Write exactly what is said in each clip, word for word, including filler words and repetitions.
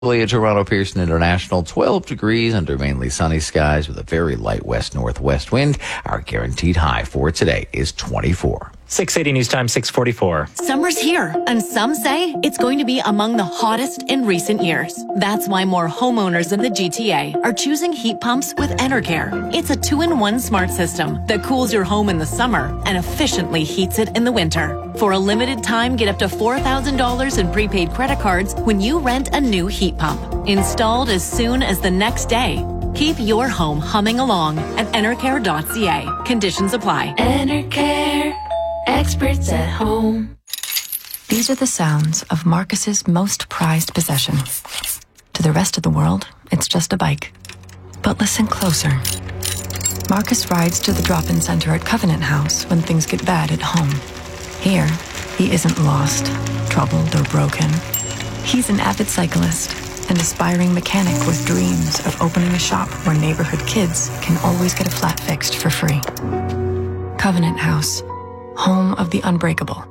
At Toronto Pearson International, twelve degrees under mainly sunny skies with a very light west-northwest wind. Our guaranteed high for today is twenty-four. six eighty News Time, six forty-four. Summer's here, and some say it's going to be among the hottest in recent years. That's why more homeowners in the G T A are choosing heat pumps with Enercare. It's a two-in-one smart system that cools your home in the summer and efficiently heats it in the winter. For a limited time, get up to four thousand dollars in prepaid credit cards when you rent a new heat pump. Installed as soon as the next day. Keep your home humming along at enercare dot c a. Conditions apply. Enercare. Experts at home. These are the sounds of Marcus's most prized possession. To the rest of the world, it's just a bike. But listen closer. Marcus rides to the drop-in center at Covenant House when things get bad at home. Here, he isn't lost, troubled, or broken. He's an avid cyclist, an aspiring mechanic with dreams of opening a shop where neighborhood kids can always get a flat fixed for free. Covenant House. Home of the unbreakable.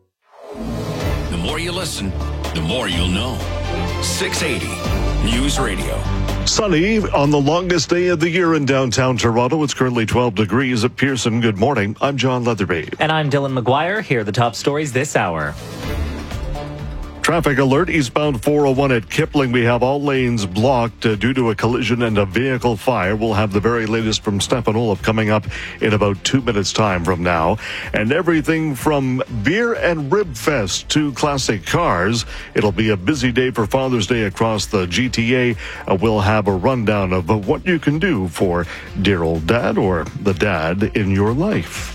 The more you listen, the more you'll know. six eighty News Radio. Sunny on the longest day of the year in downtown Toronto. It's currently twelve degrees at Pearson. Good morning. I'm John Leatherby. And I'm Dylan McGuire. Here are the top stories this hour. Traffic alert eastbound four oh one at Kipling. We have all lanes blocked uh, due to a collision and a vehicle fire. We'll have the very latest from Stefan Olaf coming up in about two minutes time from now. And everything from beer and rib fest to classic cars. It'll be a busy day for Father's Day across the G T A. Uh, we'll have a rundown of uh, what you can do for dear old dad or the dad in your life.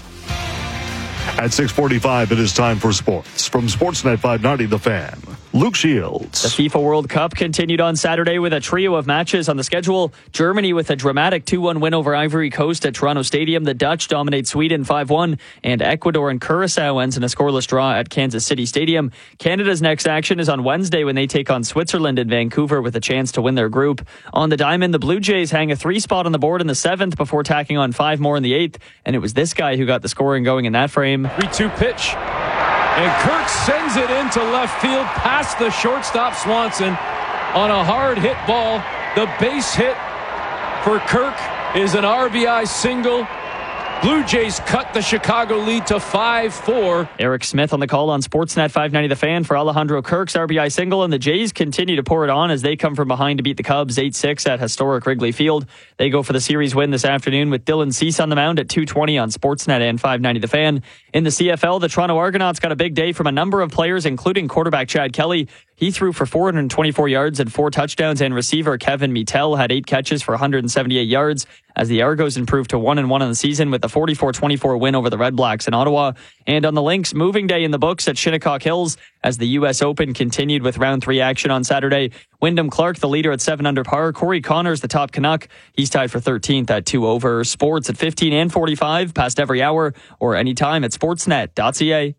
At six forty-five, it is time for sports. From Sportsnet five ninety, The Fan, Luke Shields. The FIFA World Cup continued on Saturday with a trio of matches on the schedule. Germany with a dramatic two one win over Ivory Coast at Toronto Stadium. The Dutch dominate Sweden five one. And Ecuador and Curacao ends in a scoreless draw at Kansas City Stadium. Canada's next action is on Wednesday when they take on Switzerland in Vancouver with a chance to win their group. On the diamond, the Blue Jays hang a three spot on the board in the seventh before tacking on five more in the eighth. And it was this guy who got the scoring going in that frame. three two pitch. And Kirk sends it into left field past the shortstop Swanson on a hard hit ball. The base hit for Kirk is an R B I single. Blue Jays cut the Chicago lead to five four. Eric Smith on the call on Sportsnet five ninety The Fan for Alejandro Kirk's R B I single, and the Jays continue to pour it on as they come from behind to beat the Cubs eight six at historic Wrigley Field. They go for the series win this afternoon with Dylan Cease on the mound at two twenty on Sportsnet and five ninety The Fan. In the C F L, the Toronto Argonauts got a big day from a number of players, including quarterback Chad Kelly. He threw for four hundred twenty-four yards and four touchdowns, and receiver Kevin Mittel had eight catches for one hundred seventy-eight yards as the Argos improved to one and one in the season with a forty-four twenty-four win over the Red Blacks in Ottawa. And on the Lynx, moving day in the books at Shinnecock Hills as the U S Open continued with round three action on Saturday. Wyndham Clark, the leader at seven under par. Corey Connors, the top Canuck. He's tied for thirteenth at two over. Sports at fifteen and forty-five, past every hour or anytime at sportsnet dot c a.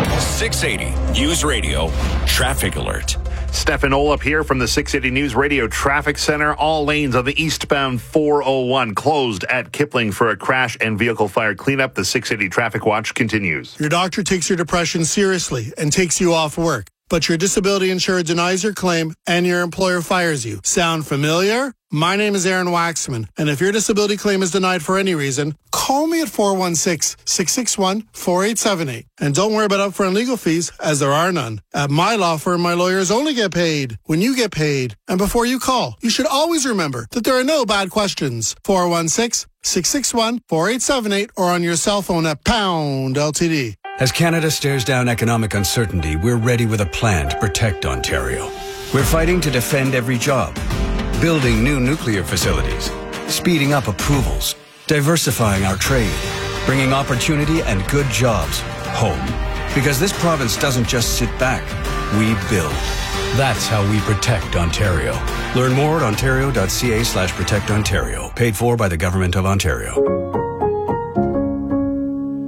six eighty News Radio Traffic Alert. Stefan Olaf here from the six eighty News Radio Traffic Center. All lanes on the eastbound four oh one closed at Kipling for a crash and vehicle fire cleanup. The six eighty Traffic Watch continues. Your doctor takes your depression seriously and takes you off work, but your disability insurer denies your claim and your employer fires you. Sound familiar? My name is Aaron Waxman, and if your disability claim is denied for any reason, call me at four one six, six six one, four eight seven eight. And don't worry about upfront legal fees, as there are none. At my law firm, my lawyers only get paid when you get paid. And before you call, you should always remember that there are no bad questions. four one six, six six one, four eight seven eight or on your cell phone at pound L T D. As Canada stares down economic uncertainty, we're ready with a plan to protect Ontario. We're fighting to defend every job, building new nuclear facilities, speeding up approvals, diversifying our trade, bringing opportunity and good jobs home. Because this province doesn't just sit back, we build. That's how we protect Ontario. Learn more at ontario dot c a slash protect Ontario. Paid for by the Government of Ontario.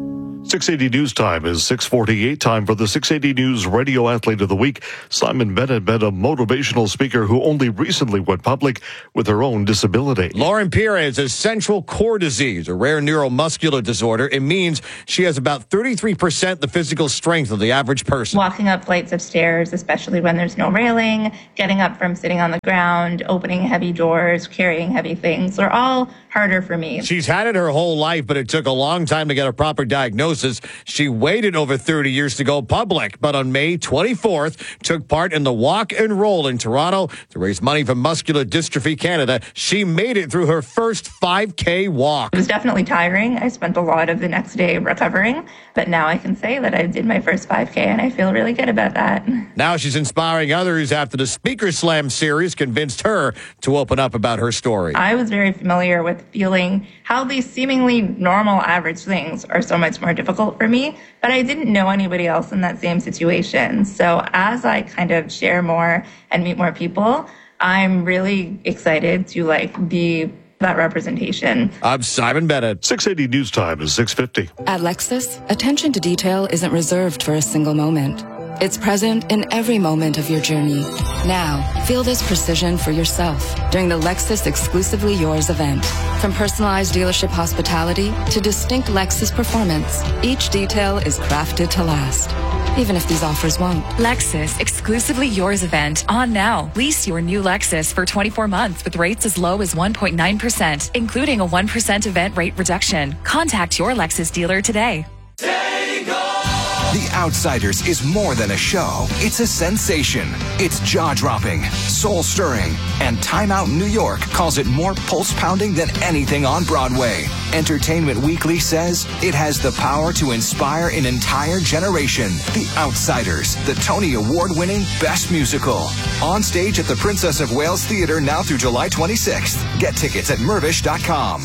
six eighty News Time is six forty-eight. Time for the six eighty News Radio Athlete of the Week. Simon Bennett met a motivational speaker who only recently went public with her own disability. Lauren Perez has central core disease, a rare neuromuscular disorder. It means she has about thirty-three percent the physical strength of the average person. Walking up flights of stairs, especially when there's no railing, getting up from sitting on the ground, opening heavy doors, carrying heavy things are all harder for me. She's had it her whole life, but it took a long time to get a proper diagnosis. She waited over thirty years to go public, but on May twenty-fourth, took part in the Walk and Roll in Toronto to raise money for Muscular Dystrophy Canada. She made it through her first five K walk. It was definitely tiring. I spent a lot of the next day recovering, but now I can say that I did my first five K, and I feel really good about that. Now she's inspiring others after the Speaker Slam series convinced her to open up about her story. I was very familiar with feeling how these seemingly normal, average things are so much more difficult for me, but I didn't know anybody else in that same situation. So as I kind of share more and meet more people, I'm really excited to like be that representation. I'm Simon Bennett. six eighty News Time is six fifty. At Lexus, attention to detail isn't reserved for a single moment. It's present in every moment of your journey. Now, feel this precision for yourself during the Lexus Exclusively Yours event. From personalized dealership hospitality to distinct Lexus performance, each detail is crafted to last, even if these offers won't. Lexus Exclusively Yours event on now. Lease your new Lexus for twenty-four months with rates as low as one point nine percent, including a one percent event rate reduction. Contact your Lexus dealer today. The Outsiders is more than a show. It's a sensation. It's jaw-dropping, soul-stirring, and Time Out New York calls it more pulse-pounding than anything on Broadway. Entertainment Weekly says it has the power to inspire an entire generation. The Outsiders, the Tony Award-winning Best Musical. On stage at the Princess of Wales Theatre now through July twenty-sixth. Get tickets at mervish dot com.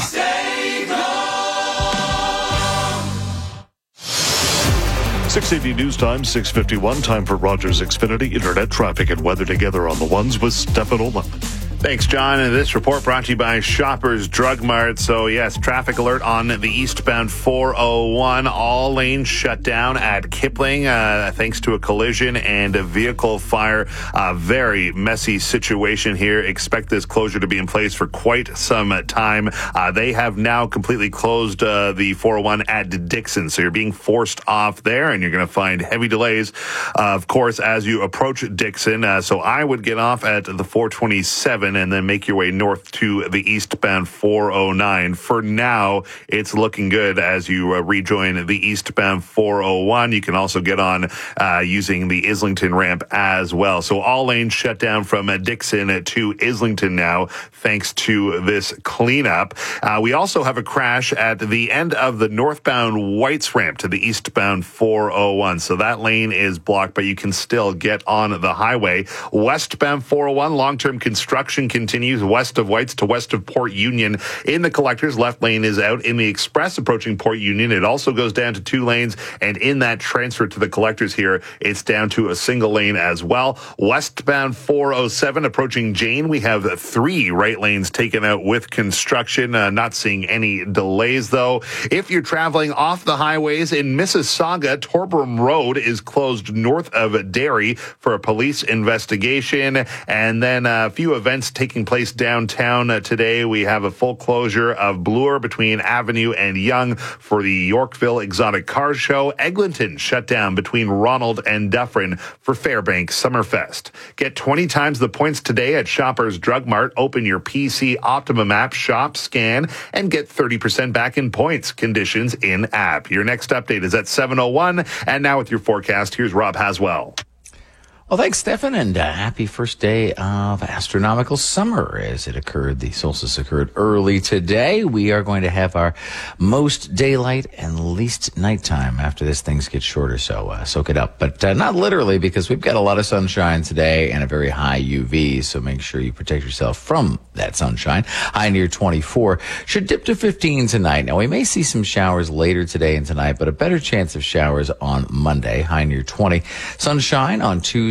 six eighty News Time, six fifty-one. Time for Rogers Xfinity Internet traffic and weather together on the ones with Stefan Olaf. Thanks, John. And this report brought to you by Shoppers Drug Mart. So, yes, traffic alert on the eastbound four oh one. All lanes shut down at Kipling uh, thanks to a collision and a vehicle fire. A very messy situation here. Expect this closure to be in place for quite some time. Uh, they have now completely closed uh, the four oh one at Dixon. So you're being forced off there, and you're going to find heavy delays, uh, of course, as you approach Dixon. Uh, so I would get off at the four twenty-seven and then make your way north to the eastbound four oh nine. For now, it's looking good as you uh, rejoin the eastbound four oh one. You can also get on uh, using the Islington ramp as well. So all lanes shut down from uh, Dixon to Islington now, thanks to this cleanup. Uh, we also have a crash at the end of the northbound Whites ramp to the eastbound four oh one. So that lane is blocked, but you can still get on the highway. Westbound four oh one, long-term construction continues west of Whites to west of Port Union. In the collectors, left lane is out. In the express approaching Port Union, it also goes down to two lanes. And in that transfer to the collectors here, it's down to a single lane as well. Westbound four oh seven approaching Jane, we have three right lanes taken out with construction. Uh, not seeing any delays, though. If you're traveling off the highways in Mississauga, Torbram Road is closed north of Derry for a police investigation. And then a few events taking place downtown uh, today. We have a full closure of Bloor between Avenue and Yonge for the Yorkville Exotic Car Show. Eglinton shut down between Ronald and Dufferin for Fairbanks Summerfest. Get twenty times the points today at Shoppers Drug Mart. Open your P C Optimum app, shop, scan, and get thirty percent back in points. Conditions in app. Your next update is at seven oh one. And now with your forecast, here's Rob Haswell. Well, thanks, Stefan, and uh, happy first day of astronomical summer as it occurred. The solstice occurred early today. We are going to have our most daylight and least nighttime. After this, things get shorter, so uh, soak it up. But uh, not literally, because we've got a lot of sunshine today and a very high U V, so make sure you protect yourself from that sunshine. High near twenty-four. Should dip to fifteen tonight. Now, we may see some showers later today and tonight, but a better chance of showers on Monday. High near twenty. Sunshine on Tuesday.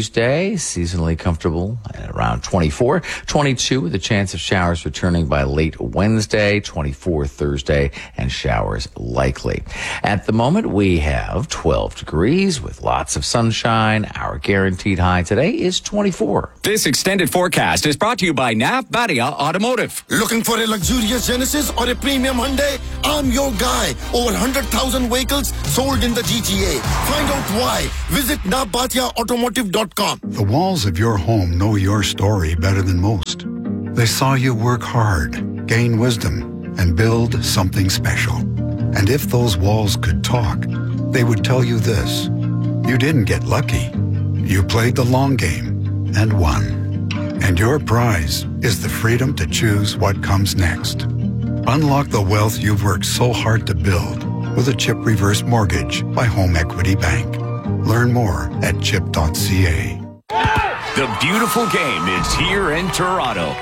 Tuesday, seasonally comfortable at around twenty-four. twenty-two with a chance of showers returning by late Wednesday. twenty-four Thursday, and showers likely. At the moment, we have twelve degrees with lots of sunshine. Our guaranteed high today is twenty-four. This extended forecast is brought to you by Navbadia Automotive. Looking for a luxurious Genesis or a premium Hyundai? I'm your guy. Over one hundred thousand vehicles sold in the G T A. Find out why. Visit navbadia automotive dot com. The walls of your home know your story better than most. They saw you work hard, gain wisdom, and build something special. And if those walls could talk, they would tell you this. You didn't get lucky. You played the long game and won. And your prize is the freedom to choose what comes next. Unlock the wealth you've worked so hard to build with a CHIP reverse mortgage by Home Equity Bank. Learn more at chip dot c a. The beautiful game is here in Toronto.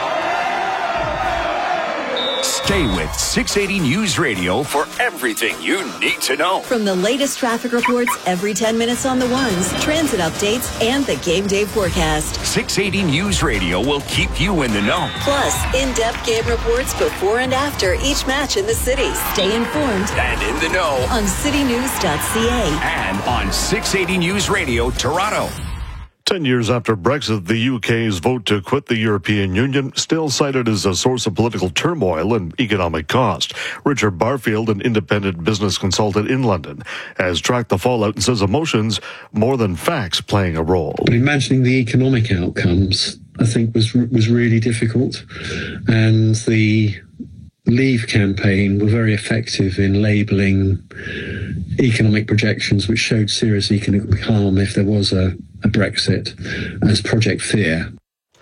Stay with six eighty News Radio for everything you need to know. From the latest traffic reports every ten minutes on the ones, transit updates, and the game day forecast. six eighty News Radio will keep you in the know. Plus, in-depth game reports before and after each match in the city. Stay informed And in the know on city news dot c a and on six eighty News Radio Toronto. Ten years after Brexit, the U K's vote to quit the European Union still cited as a source of political turmoil and economic cost. Richard Barfield, an independent business consultant in London, has tracked the fallout and says emotions more than facts playing a role. But imagining the economic outcomes, I think, was was really difficult, and the Leave campaign were very effective in labelling economic projections which showed serious economic harm if there was a, a Brexit as Project Fear.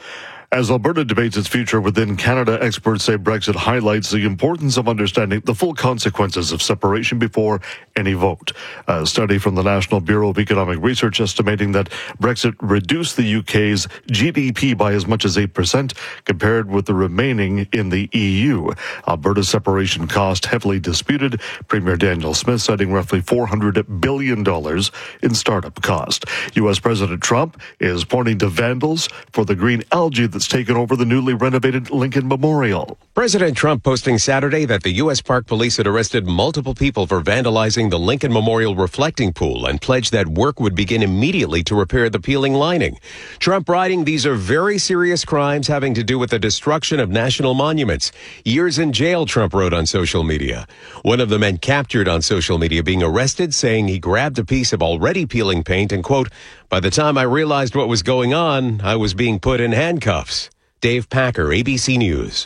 As Alberta debates its future within Canada, experts say Brexit highlights the importance of understanding the full consequences of separation before any vote. A study from the National Bureau of Economic Research estimating that Brexit reduced the U K's G D P by as much as eight percent compared with the remaining in the E U. Alberta's separation cost heavily disputed, Premier Daniel Smith citing roughly four hundred billion dollars in startup cost. U S President Trump is pointing to vandals for the green algae that that's taken over the newly renovated Lincoln Memorial. President Trump posting Saturday that the U S Park Police had arrested multiple people for vandalizing the Lincoln Memorial reflecting pool and pledged that work would begin immediately to repair the peeling lining. Trump writing, "These are very serious crimes having to do with the destruction of national monuments. Years in jail," Trump wrote on social media. One of the men captured on social media being arrested, saying he grabbed a piece of already peeling paint and, quote, "By the time I realized what was going on, I was being put in handcuffs." Dave Packer, A B C News.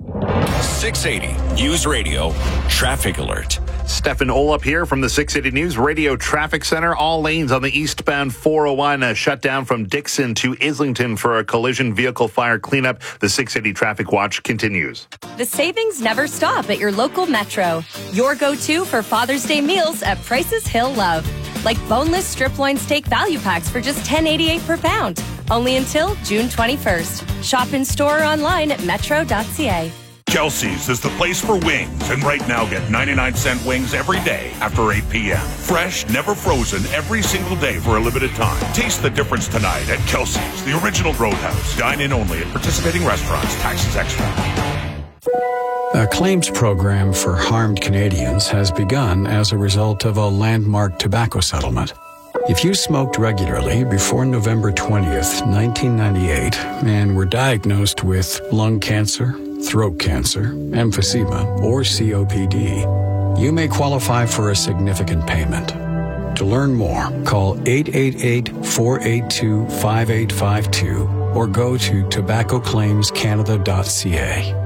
six eighty News Radio Traffic Alert. Stefan Olop here from the six eighty News Radio Traffic Center. All lanes on the eastbound four oh one uh, shut down from Dixon to Islington for a collision vehicle fire cleanup. The six eighty Traffic Watch continues. The savings never stop at your local Metro. Your go-to for Father's Day meals at prices he'll love. Like boneless strip loin steak value packs for just ten eighty-eight per pound. Only until June twenty-first. Shop in store or online at metro dot c a. Kelsey's is the place for wings, and right now get ninety-nine cent wings every day after eight p.m. Fresh, never frozen, every single day for a limited time. Taste the difference tonight at Kelsey's, the original Roadhouse. Dine in only at participating restaurants. Taxes extra. A claims program for harmed Canadians has begun as a result of a landmark tobacco settlement. If you smoked regularly before November twentieth, nineteen ninety-eight, and were diagnosed with lung cancer, throat cancer, emphysema, or C O P D, you may qualify for a significant payment. To learn more, call eight eight eight, four eight two, five eight five two or go to tobacco claims canada dot c a.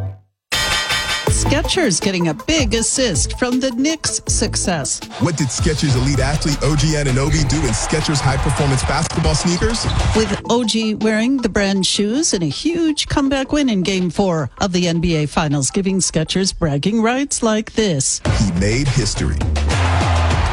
Skechers getting a big assist from the Knicks' success. What did Skechers elite athlete O G Anunoby do in Skechers high-performance basketball sneakers? With O G wearing the brand shoes in a huge comeback win in Game four of the N B A Finals, giving Skechers bragging rights like this. He made history.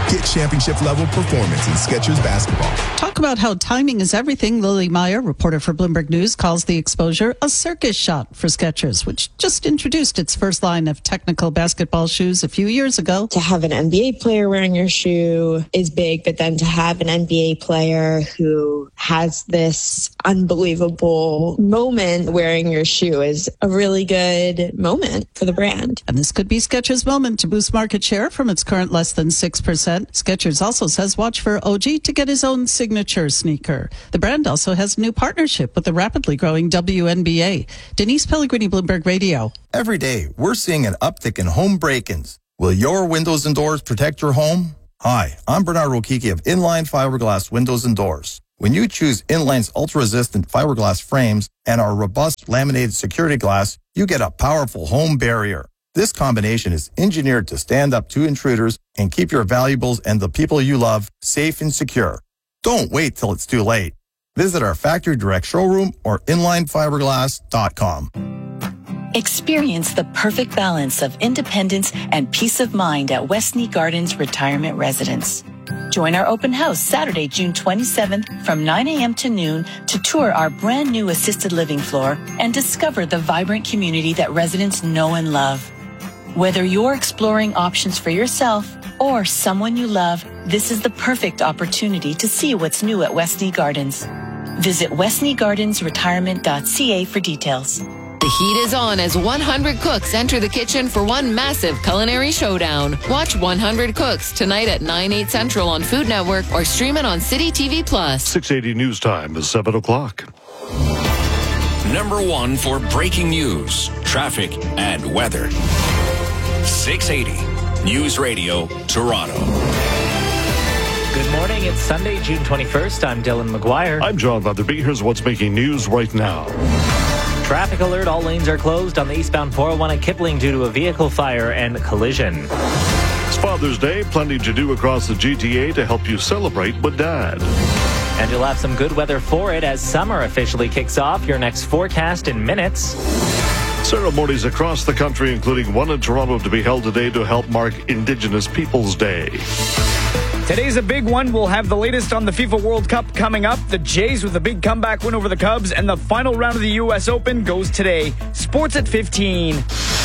Get championship-level performance in Skechers basketball. Talk about how timing is everything. Lily Meyer, reporter for Bloomberg News, calls the exposure a circus shot for Skechers, which just introduced its first line of technical basketball shoes a few years ago. To have an N B A player wearing your shoe is big, but then to have an N B A player who has this unbelievable moment wearing your shoe is a really good moment for the brand. And this could be Skechers' moment to boost market share from its current less than six percent. Skechers also says watch for O G to get his own signature sneaker. The brand also has a new partnership with the rapidly growing W N B A. Denise Pellegrini, Bloomberg Radio. Every day, we're seeing an uptick in home break-ins. Will your windows and doors protect your home? Hi, I'm Bernard Rokiki of Inline Fiberglass Windows and Doors. When you choose Inline's ultra-resistant fiberglass frames and our robust laminated security glass, you get a powerful home barrier. This combination is engineered to stand up to intruders and keep your valuables and the people you love safe and secure. Don't wait till it's too late. Visit our factory direct showroom or inline fiberglass dot com. Experience the perfect balance of independence and peace of mind at Westney Gardens Retirement Residence. Join our open house Saturday, June twenty-seventh from nine a.m. to noon to tour our brand new assisted living floor and discover the vibrant community that residents know and love. Whether you're exploring options for yourself or someone you love, this is the perfect opportunity to see what's new at Westney Gardens. Visit westney gardens retirement dot c a for details. The heat is on as one hundred cooks enter the kitchen for one massive culinary showdown. Watch one hundred Cooks tonight at nine, eight Central on Food Network or stream it on City T V Plus. six eighty News Time is seven o'clock. Number one for breaking news, traffic, and weather. six eighty News Radio, Toronto. Good morning. It's Sunday, June twenty-first. I'm Dylan McGuire. I'm John Leatherby. Here's what's making news right now. Traffic alert. All lanes are closed on the eastbound four oh one at Kipling due to a vehicle fire and collision. It's Father's Day. Plenty to do across the G T A to help you celebrate with Dad. And you'll have some good weather for it as summer officially kicks off. Your next forecast in minutes. Ceremonies across the country, including one in Toronto, to be held today to help mark Indigenous Peoples Day. Today's a big one. We'll have the latest on the FIFA World Cup coming up. The Jays with a big comeback win over the Cubs, and the final round of the U S Open goes today. Sports at fifteen.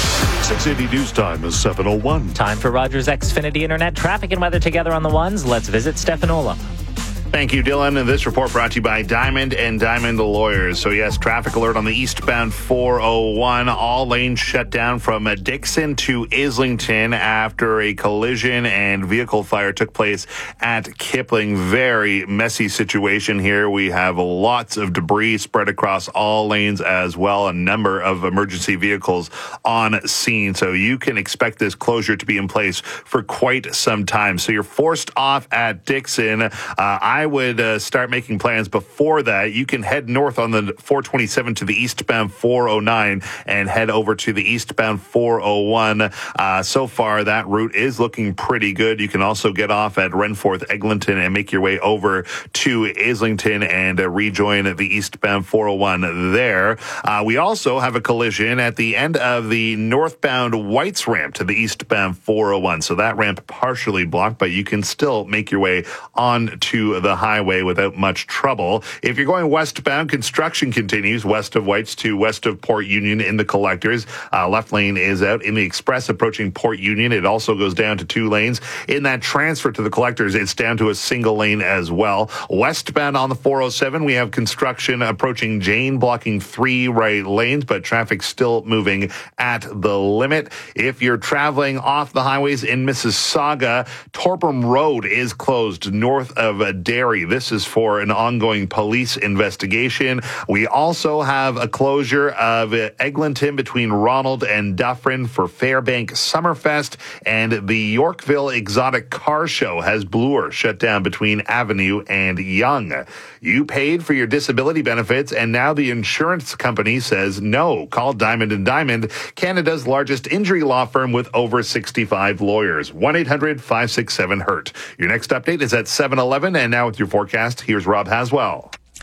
six eighty News Time is seven oh one. Time for Rogers Xfinity Internet traffic and weather together on the ones. Let's visit Stefanola. Thank you, Dylan. And this report brought to you by Diamond and Diamond Lawyers. So, yes, traffic alert on the eastbound four oh one. All lanes shut down from Dixon to Islington after a collision and vehicle fire took place at Kipling. Very messy situation here. We have lots of debris spread across all lanes as well. A number of emergency vehicles on scene. So you can expect this closure to be in place for quite some time. So you're forced off at Dixon. Uh, I I would uh, start making plans before that. You can head north on the four twenty-seven to the eastbound four oh nine and head over to the eastbound four oh one. Uh, so far, that route is looking pretty good. You can also get off at Renforth, Eglinton, and make your way over to Islington and uh, rejoin the eastbound four oh one there. Uh, we also have a collision at the end of the northbound Whites ramp to the eastbound four oh one. So that ramp partially blocked, but you can still make your way on to the highway without much trouble. If you're going westbound, construction continues west of Whites to west of Port Union in the collectors. Uh, left lane is out. In the express approaching Port Union, it also goes down to two lanes. In that transfer to the collectors, it's down to a single lane as well. Westbound on the four oh seven, we have construction approaching Jane, blocking three right lanes, but traffic still moving at the limit. If you're traveling off the highways in Mississauga, Torpham Road is closed north of Derry. This is for an ongoing police investigation. We also have a closure of Eglinton between Ronald and Dufferin for Fairbank Summerfest, and the Yorkville Exotic Car Show has Bloor shut down between Avenue and Yonge. You paid for your disability benefits, and now the insurance company says no. Call Diamond and Diamond, Canada's largest injury law firm with over sixty-five lawyers. one eight hundred five six seven hurt. Your next update is at seven eleven, and now with your forecast, here's Rob Haswell.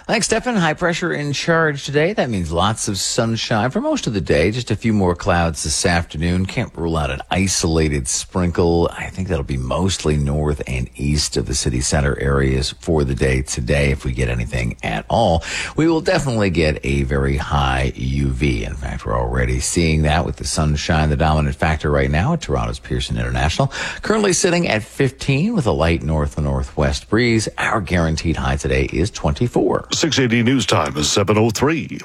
Thanks, Stefan. High pressure in charge today. That means lots of sunshine for most of the day. Just a few more clouds this afternoon. Can't rule out an isolated sprinkle. I think that'll be mostly north and east of the city center areas for the day today, if we get anything at all. We will definitely get a very high U V. In fact, we're already seeing that with the sunshine, the dominant factor right now at Toronto's Pearson International. Currently sitting at fifteen with a light north and northwest breeze. Our guaranteed high today is twenty-four. six eighty News Time is seven oh three.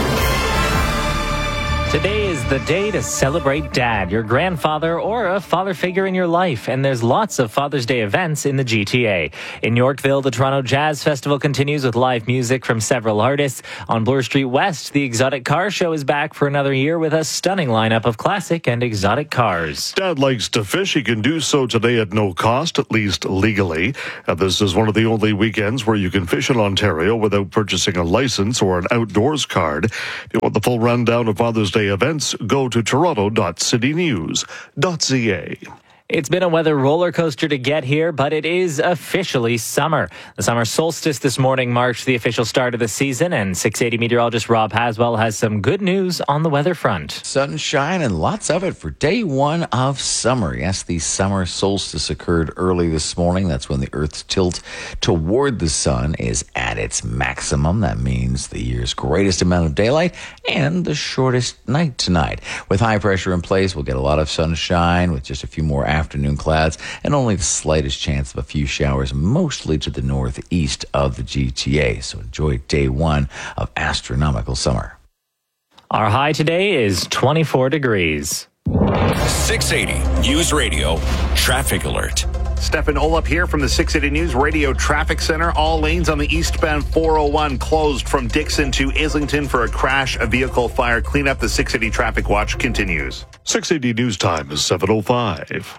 Today is the day to celebrate Dad, your grandfather, or a father figure in your life. And there's lots of Father's Day events in the G T A. In Yorkville, the Toronto Jazz Festival continues with live music from several artists. On Bloor Street West, the Exotic Car Show is back for another year with a stunning lineup of classic and exotic cars. Dad likes to fish. He can do so today at no cost, at least legally. And this is one of the only weekends where you can fish in Ontario without purchasing a license or an outdoors card. If you want the full rundown of Father's Day events, go to toronto dot city news dot c a. It's been a weather roller coaster to get here, but it is officially summer. The summer solstice this morning marked the official start of the season, and six eighty meteorologist Rob Haswell has some good news on the weather front. Sunshine and lots of it for day one of summer. Yes, the summer solstice occurred early this morning. That's when the Earth's tilt toward the sun is at its maximum. That means the year's greatest amount of daylight and the shortest night tonight. With high pressure in place, we'll get a lot of sunshine with just a few more afternoon clouds and only the slightest chance of a few showers, mostly to the northeast of the G T A. So enjoy day one of astronomical summer. Our high today is twenty-four degrees. six eighty News Radio Traffic Alert. Stefan Olaf here from the six eighty News Radio Traffic Center. All lanes on the eastbound four oh one closed from Dixon to Islington for a crash, a vehicle fire cleanup. The six eighty Traffic Watch continues. six eighty News Time is seven oh five.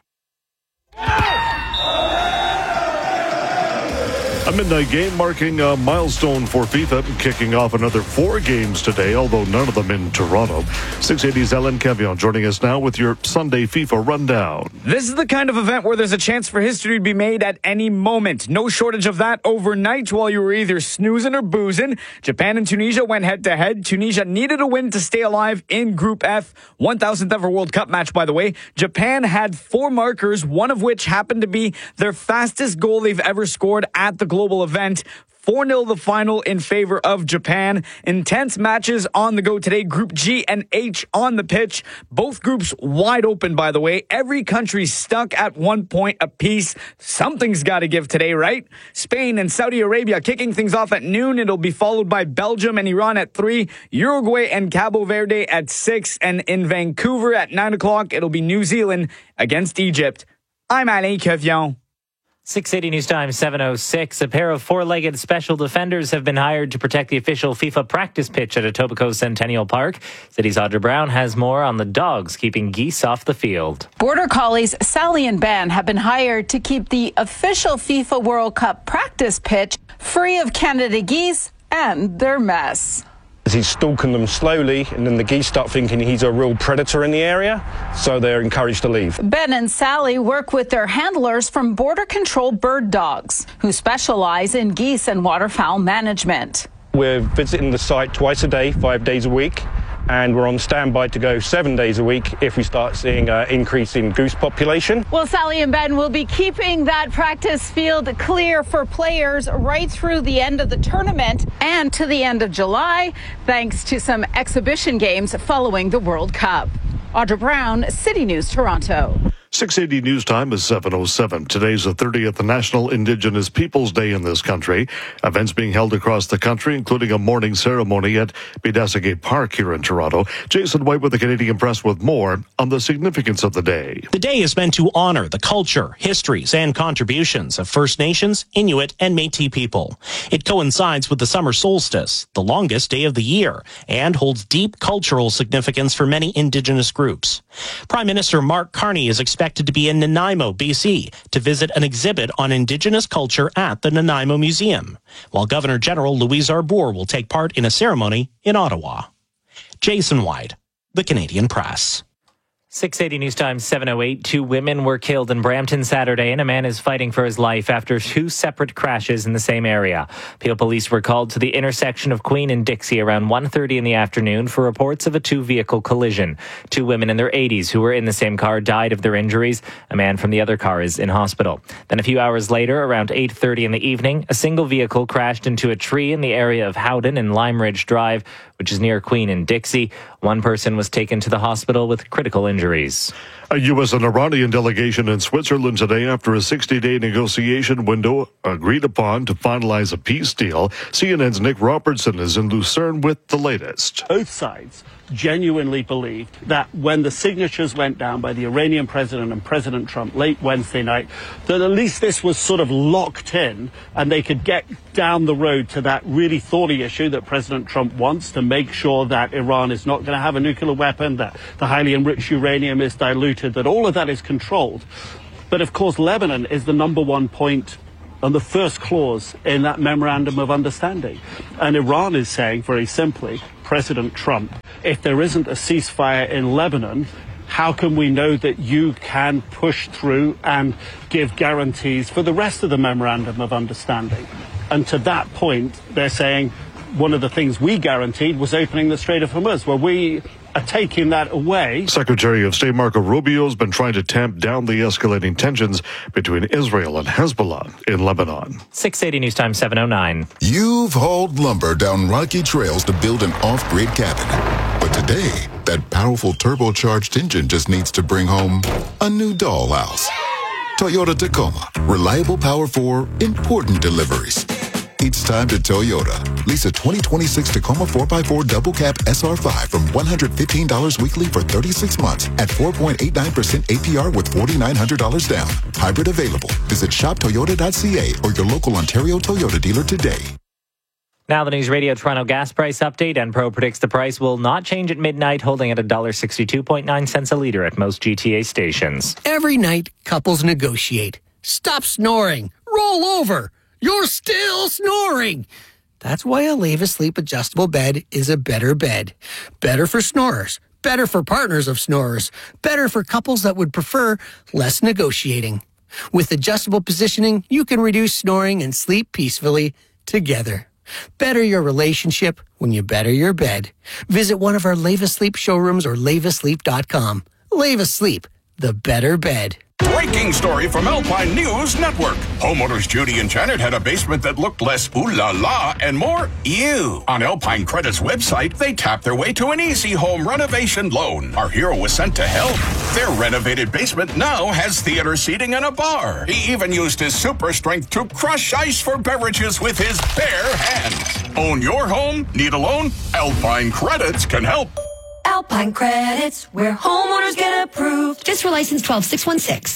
A midnight game marking a milestone for FIFA, kicking off another four games today, although none of them in Toronto. six eighty's Ellen Kevion joining us now with your Sunday FIFA rundown. This is the kind of event where there's a chance for history to be made at any moment. No shortage of that overnight while you were either snoozing or boozing. Japan and Tunisia went head-to-head. Tunisia needed a win to stay alive in Group F. one thousandth ever World Cup match, by the way. Japan had four markers, one of which happened to be their fastest goal they've ever scored at the global event. four nil the final in favor of Japan. Intense matches on the go today. Group G and H on the pitch. Both groups wide open, by the way. Every country stuck at one point apiece. Something's got to give today, right? Spain and Saudi Arabia kicking things off at noon. It'll be followed by Belgium and Iran at three. Uruguay and Cabo Verde at six. And in Vancouver at nine o'clock, it'll be New Zealand against Egypt. I'm Alain Kevion. six eighty News Time, seven oh six. A pair of four-legged special defenders have been hired to protect the official FIFA practice pitch at Etobicoke Centennial Park. City's Audra Brown has more on the dogs keeping geese off the field. Border Collies Sally and Ben have been hired to keep the official FIFA World Cup practice pitch free of Canada geese and their mess. He's stalking them slowly, and then the geese start thinking he's a real predator in the area, so they're encouraged to leave. Ben and Sally work with their handlers from Border Control Bird Dogs, who specialize in geese and waterfowl management. We're visiting the site twice a day, five days a week, and we're on standby to go seven days a week if we start seeing an increase in goose population. Well, Sally and Ben will be keeping that practice field clear for players right through the end of the tournament and to the end of July, thanks to some exhibition games following the World Cup. Audra Brown, City News, Toronto. six eighty News Time is seven oh seven. Today's the thirtieth National Indigenous Peoples Day in this country. Events being held across the country, including a morning ceremony at Bidasagate Park here in Toronto. Jason White with the Canadian Press with more on the significance of the day. The day is meant to honor the culture, histories, and contributions of First Nations, Inuit, and Métis people. It coincides with the summer solstice, the longest day of the year, and holds deep cultural significance for many Indigenous groups. Prime Minister Mark Carney is expected expected to be in Nanaimo, B C, to visit an exhibit on Indigenous culture at the Nanaimo Museum, while Governor General Louise Arbour will take part in a ceremony in Ottawa. Jason White, the Canadian Press. six eighty News Time seven oh eight. Two women were killed in Brampton Saturday, and a man is fighting for his life after two separate crashes in the same area. Peel police were called to the intersection of Queen and Dixie around one thirty in the afternoon for reports of a two-vehicle collision. Two women in their eighties who were in the same car died of their injuries. A man from the other car is in hospital. Then a few hours later, around eight thirty in the evening, a single vehicle crashed into a tree in the area of Howden and Lime Ridge Drive, which is near Queen and Dixie. One person was taken to the hospital with critical injuries. A U S and Iranian delegation in Switzerland today after a sixty-day negotiation window agreed upon to finalize a peace deal. C N N's Nick Robertson is in Lucerne with the latest. Both sides genuinely believed that when the signatures went down by the Iranian president and President Trump late Wednesday night, that at least this was sort of locked in and they could get down the road to that really thorny issue that President Trump wants to make sure that Iran is not going to have a nuclear weapon, that the highly enriched uranium is diluted, that all of that is controlled. But of course, Lebanon is the number one point on the first clause in that memorandum of understanding. And Iran is saying very simply, President Trump, if there isn't a ceasefire in Lebanon, how can we know that you can push through and give guarantees for the rest of the memorandum of understanding? And to that point, they're saying one of the things we guaranteed was opening the Strait of Hormuz. Well, we are taking that away. Secretary of State Marco Rubio has been trying to tamp down the escalating tensions between Israel and Hezbollah in Lebanon. six eighty News Time seven oh nine. You've hauled lumber down rocky trails to build an off-grid cabin. But today, that powerful turbocharged engine just needs to bring home a new dollhouse. Toyota Tacoma. Reliable power for important deliveries. It's time to Toyota. Lease a twenty twenty-six Tacoma four by four Double Cab S R five from one hundred fifteen dollars weekly for thirty-six months at four point eight nine percent A P R with four thousand nine hundred dollars down. Hybrid available. Visit shop toyota dot c a or your local Ontario Toyota dealer today. Now the News Radio Toronto gas price update. Enpro predicts the price will not change at midnight, holding at one dollar sixty-two point nine cents a litre at most G T A stations. Every night, couples negotiate. Stop snoring. Roll over. You're still snoring. That's why a Leva Sleep adjustable bed is a better bed. Better for snorers. Better for partners of snorers. Better for couples that would prefer less negotiating. With adjustable positioning, you can reduce snoring and sleep peacefully together. Better your relationship when you better your bed. Visit one of our Leva Sleep showrooms or leva sleep dot com. Leva Sleep, the better bed. Breaking story from Alpine News Network. Homeowners Judy and Janet had a basement that looked less ooh la la and more ew. On Alpine Credit's website, they tapped their way to an easy home renovation loan. Our hero was sent to help. Their renovated basement now has theater seating and a bar. He even used his super strength to crush ice for beverages with his bare hands. Own your home? Need a loan? Alpine Credits can help. Alpine Credits, where homeowners get approved. Just for license twelve six one six.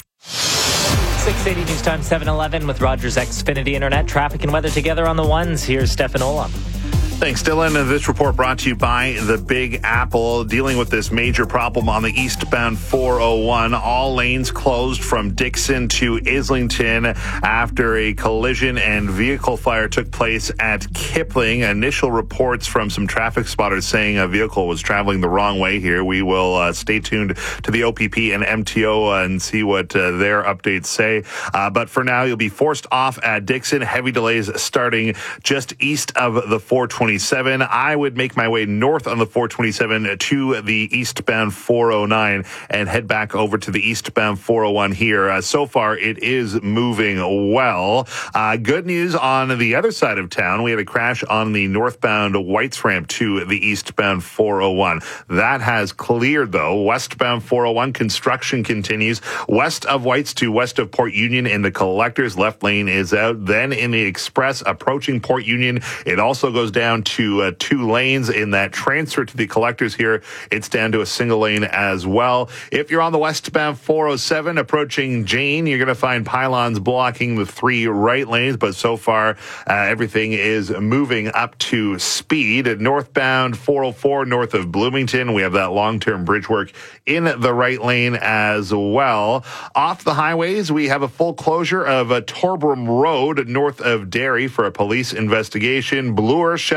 six eighty News Time seven eleven with Rogers Xfinity Internet. Traffic and weather together on the ones. Here's Stefan Ola. Thanks, Dylan. This report brought to you by the Big Apple, dealing with this major problem on the eastbound four oh one. All lanes closed from Dixon to Islington after a collision and vehicle fire took place at Kipling. Initial reports from some traffic spotters saying a vehicle was traveling the wrong way here. We will uh, stay tuned to the O P P and M T O uh, and see what uh, their updates say. Uh, but for now, you'll be forced off at Dixon. Heavy delays starting just east of the four twenty-seven. I would make my way north on the four twenty-seven to the eastbound four oh nine and head back over to the eastbound four oh one here. Uh, so far, it is moving well. Uh, good news on the other side of town. We had a crash on the northbound Whites ramp to the eastbound four oh one. That has cleared, though. Westbound four oh one construction continues. West of Whites to west of Port Union in the collectors. Left lane is out. Then in the express approaching Port Union, it also goes down to uh, two lanes. In that transfer to the collectors here, it's down to a single lane as well. If you're on the westbound four oh seven approaching Jane, you're going to find pylons blocking the three right lanes, but so far uh, everything is moving up to speed. At northbound four oh four north of Bloomington, we have that long-term bridge work in the right lane as well. Off the highways, we have a full closure of uh, Torbram Road north of Derry for a police investigation. Bloor shut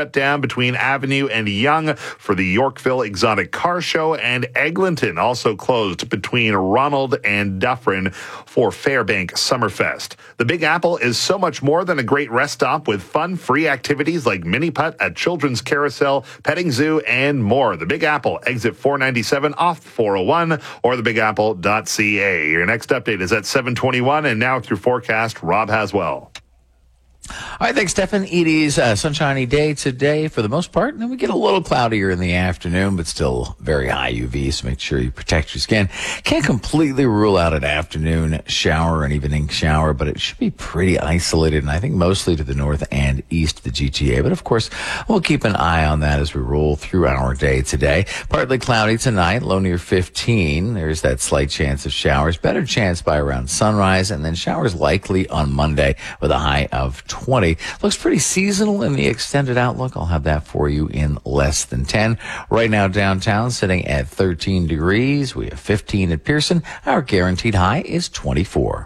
shut down between Avenue and Yonge for the Yorkville Exotic Car Show, and Eglinton also closed between Ronald and Dufferin for Fairbank Summerfest. The Big Apple is so much more than a great rest stop with fun, free activities like mini putt, a children's carousel, petting zoo, and more. The Big Apple, exit four ninety-seven off four oh one or the big apple dot c a. Your next update is at seven twenty-one, and now with your forecast, Rob Haswell. All right, thanks, Stefan. It is a sunshiny day today for the most part, and then we get a little cloudier in the afternoon, but still very high U V, so make sure you protect your skin. Can't completely rule out an afternoon shower, an evening shower, but it should be pretty isolated, and I think mostly to the north and east of the G T A. But, of course, we'll keep an eye on that as we roll through our day today. Partly cloudy tonight, low near fifteen. There's that slight chance of showers. Better chance by around sunrise, and then showers likely on Monday with a high of twenty. Looks pretty seasonal in the extended outlook. I'll have that for you in less than ten. Right now downtown sitting at thirteen degrees. We have fifteen at Pearson. Our guaranteed high is twenty-four.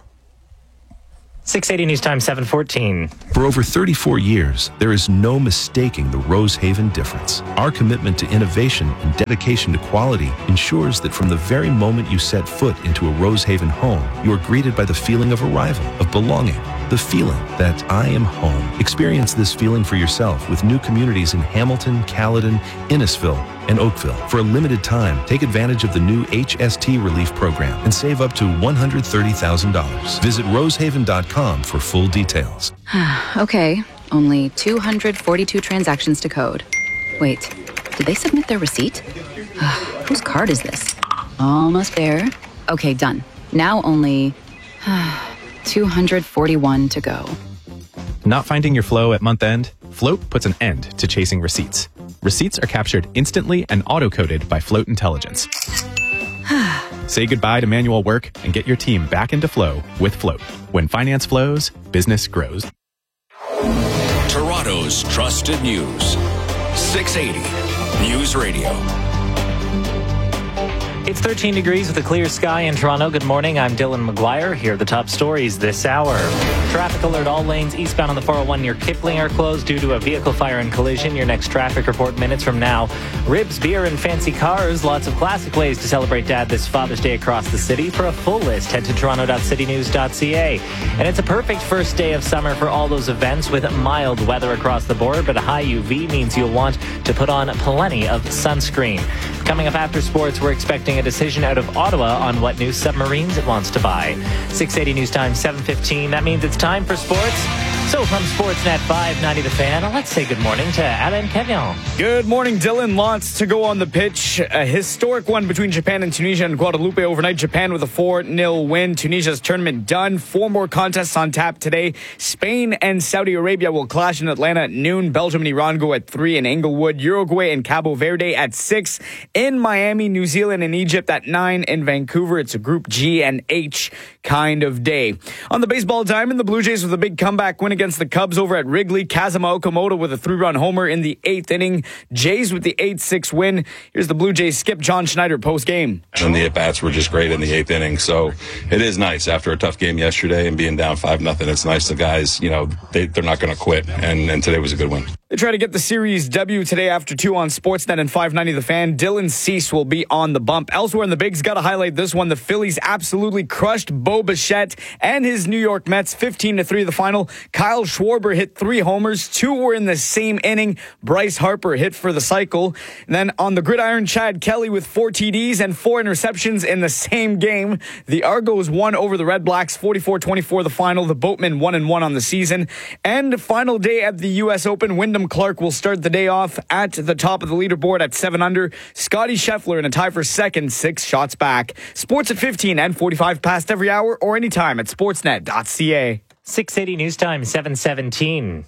six eighty News Time, seven fourteen. For over thirty-four years, there is no mistaking the Rosehaven difference. Our commitment to innovation and dedication to quality ensures that from the very moment you set foot into a Rosehaven home, you are greeted by the feeling of arrival, of belonging, the feeling that I am home. Experience this feeling for yourself with new communities in Hamilton, Caledon, Innisfil, and Oakville. For a limited time, take advantage of the new H S T Relief Program and save up to one hundred thirty thousand dollars. Visit rosehaven dot com for full details. Okay, only two hundred forty-two transactions to code. Wait, did they submit their receipt? Whose card is this? Almost there. Okay, done. Now only two hundred forty-one to go. Not finding your flow at month end? Float puts an end to chasing receipts. Receipts are captured instantly and auto-coded by Float Intelligence. Say goodbye to manual work and get your team back into flow with Float. When finance flows, business grows. Toronto's trusted news. six eighty News Radio. It's thirteen degrees with a clear sky in Toronto. Good morning. I'm Dylan McGuire. Here are the top stories this hour. Traffic alert. All lanes eastbound on the four oh one near Kipling are closed due to a vehicle fire and collision. Your next traffic report minutes from now. Ribs, beer, and fancy cars. Lots of classic ways to celebrate Dad this Father's Day across the city. For a full list, head to toronto dot city news dot c a. And it's a perfect first day of summer for all those events with mild weather across the board, but a high U V means you'll want to put on plenty of sunscreen. Coming up after sports, we're expecting a decision out of Ottawa on what new submarines it wants to buy. six eighty News Time, seven fifteen. That means it's time for sports. So from Sportsnet five ninety The Fan, let's say good morning to Alain Kevion. Good morning, Dylan. Lots to go on the pitch. A historic one between Japan and Tunisia and Guadeloupe overnight. Japan with a four nil win. Tunisia's tournament done. Four more contests on tap today. Spain and Saudi Arabia will clash in Atlanta at noon. Belgium and Iran go at three in Inglewood. Uruguay and Cabo Verde at six in Miami. New Zealand and Egypt at nine in Vancouver. It's a Group G and H kind of day. On the baseball diamond, the Blue Jays with a big comeback win against the Cubs over at Wrigley. Kazuma Okamoto with a three-run homer in the eighth inning. Jays with the eight six win. Here's the Blue Jays skip John Schneider post-game. And the at-bats were just great in the eighth inning, so it is nice after a tough game yesterday and being down five nothing. It's nice the guys, you know, they, they're not going to quit, and, and today was a good win. They try to get the series W today after two on Sportsnet and five ninety The Fan. Dylan Cease will be on the bump. Elsewhere in the Bigs, got to highlight this one. The Phillies absolutely crushed Bo Bichette and his New York Mets fifteen to three the final. Kyle Schwarber hit three homers. Two were in the same inning. Bryce Harper hit for the cycle. And then on the gridiron, Chad Kelly with four T Ds and four interceptions in the same game. The Argos won over the Red Blacks forty-four twenty-four the final. The Boatmen one and one on the season. And final day at the U S Open. Wyndham Clark will start the day off at the top of the leaderboard at seven under. Scotty Scheffler in a tie for second, six shots back. Sports at fifteen and forty-five past every hour or anytime at sportsnet dot c a. six eighty News Time, seven seventeen.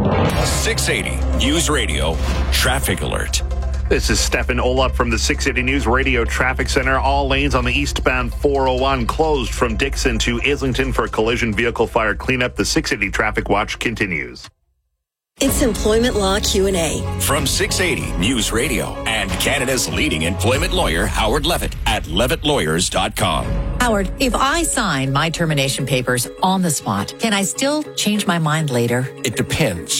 six eighty News Radio Traffic Alert. This is Stefan Olaf from the six eighty News Radio Traffic Center. All lanes on the eastbound four oh one closed from Dixon to Islington for collision vehicle fire cleanup. The six eighty Traffic Watch continues. It's Employment Law Q and A. From six eighty News Radio and Canada's leading employment lawyer, Howard Levitt, at levitt lawyers dot com. Howard, if I sign my termination papers on the spot, can I still change my mind later? It depends.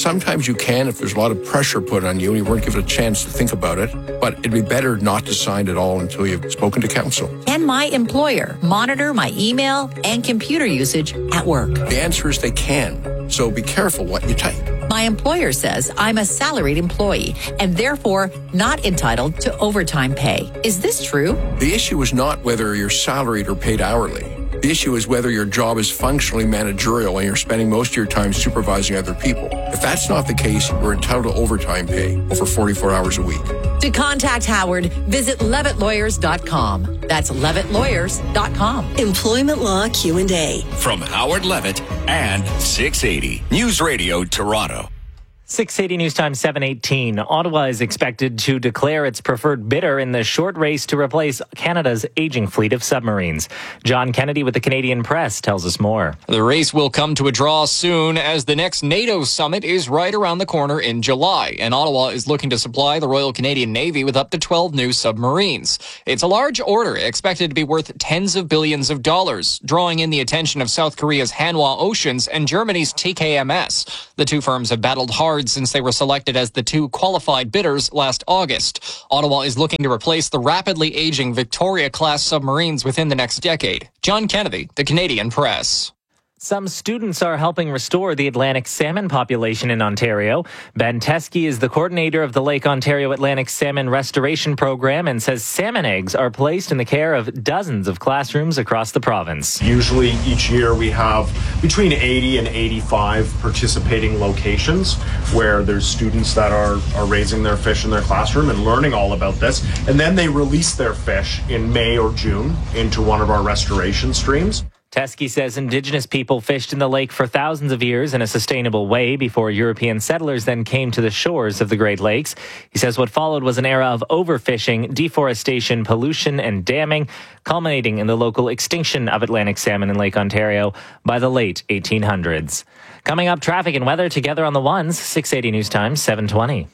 sometimes you can if there's a lot of pressure put on you and you weren't given a chance to think about it. But it'd be better not to sign at all until you've spoken to counsel. Can my employer monitor my email and computer usage at work? The answer is they can. So be careful what you type. My employer says I'm a salaried employee and therefore not entitled to overtime pay. Is this true? The issue is not whether you're salaried or paid hourly. The issue is whether your job is functionally managerial and you're spending most of your time supervising other people. If that's not the case, you're entitled to overtime pay over forty-four hours a week. To contact Howard, visit levitt lawyers dot com. That's levitt lawyers dot com. Employment Law Q and A. From Howard Levitt and six eighty News Radio Toronto. six eighty News Time seven eighteen. Ottawa is expected to declare its preferred bidder in the short race to replace Canada's aging fleet of submarines. John Kennedy with the Canadian Press tells us more. The race will come to a draw soon as the next NATO summit is right around the corner in July, and Ottawa is looking to supply the Royal Canadian Navy with up to twelve new submarines. It's a large order expected to be worth tens of billions of dollars, drawing in the attention of South Korea's Hanwha Oceans and Germany's T K M S. The two firms have battled hard since they were selected as the two qualified bidders last August. Ottawa is looking to replace the rapidly aging Victoria-class submarines within the next decade. John Kennedy, the Canadian Press. Some students are helping restore the Atlantic salmon population in Ontario. Ben Teskey is the coordinator of the Lake Ontario Atlantic Salmon Restoration Program and says salmon eggs are placed in the care of dozens of classrooms across the province. Usually each year we have between eighty and eighty-five participating locations where there's students that are, are raising their fish in their classroom and learning all about this. And then they release their fish in May or June into one of our restoration streams. Teskey says Indigenous people fished in the lake for thousands of years in a sustainable way before European settlers then came to the shores of the Great Lakes. He says what followed was an era of overfishing, deforestation, pollution, and damming, culminating in the local extinction of Atlantic salmon in Lake Ontario by the late eighteen hundreds. Coming up, traffic and weather together on the ones, six eighty News Time, seven twenty.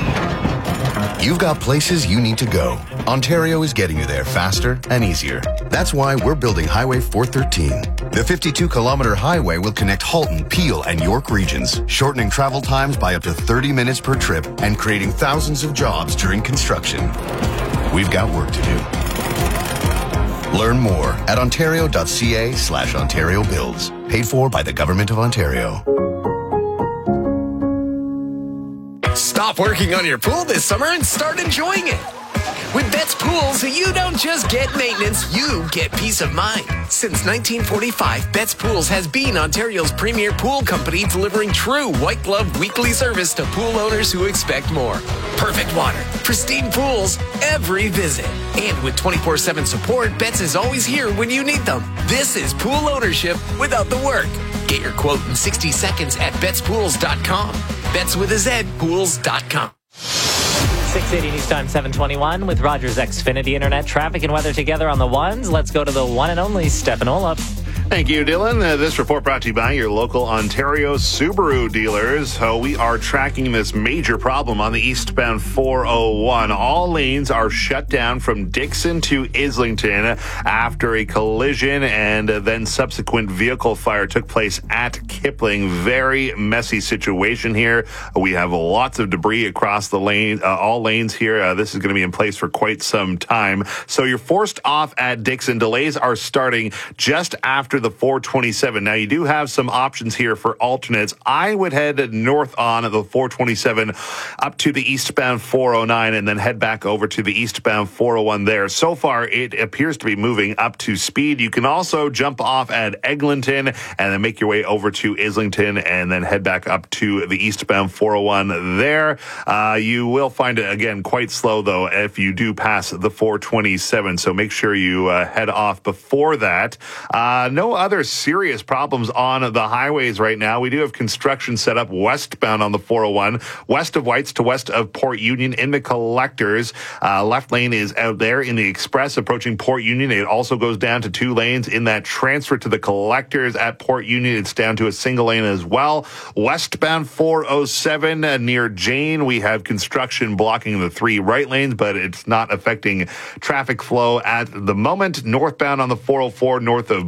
You've got places you need to go. Ontario is getting you there faster and easier. That's why we're building Highway four thirteen. The fifty-two kilometer highway will connect Halton, Peel, and York regions, shortening travel times by up to thirty minutes per trip and creating thousands of jobs during construction. We've got work to do. Learn more at ontario.ca slash Ontario Builds. Paid for by the Government of Ontario. Stop working on your pool this summer and start enjoying it. With Betts Pools, you don't just get maintenance, you get peace of mind. Since nineteen forty-five, Betts Pools has been Ontario's premier pool company, delivering true white glove weekly service to pool owners who expect more. Perfect water, pristine pools, every visit. And with twenty-four seven support, Betts is always here when you need them. This is pool ownership without the work. Get your quote in sixty seconds at betts pools dot com. Betts with a Z, pools dot com. six eighty News Time seven twenty-one with Rogers Xfinity Internet. Traffic and weather together on the ones. Let's go to the one and only Stefan Olaf. Thank you, Dylan. Uh, this report brought to you by your local Ontario Subaru dealers. So we are tracking this major problem on the eastbound four oh one. All lanes are shut down from Dixon to Islington after a collision and uh, then subsequent vehicle fire took place at Kipling. Very messy situation here. We have lots of debris across the lane, uh, all lanes here. Uh, this is going to be in place for quite some time. So you're forced off at Dixon. Delays are starting just after the four twenty-seven. Now, you do have some options here for alternates. I would head north on the four twenty-seven up to the eastbound four oh nine and then head back over to the eastbound four oh one there. So far, it appears to be moving up to speed. You can also jump off at Eglinton and then make your way over to Islington and then head back up to the eastbound four oh one there. Uh, you will find it, again, quite slow, though, if you do pass the four twenty-seven. So make sure you uh, head off before that. Uh, no other serious problems on the highways right now. We do have construction set up westbound on the four oh one, west of Whites to west of Port Union in the collectors. Uh, left lane is out there in the express approaching Port Union. It also goes down to two lanes in that transfer to the collectors at Port Union. It's down to a single lane as well. Westbound four oh seven uh, near Jane, we have construction blocking the three right lanes, but it's not affecting traffic flow at the moment. Northbound on the four oh four north of Bloomington,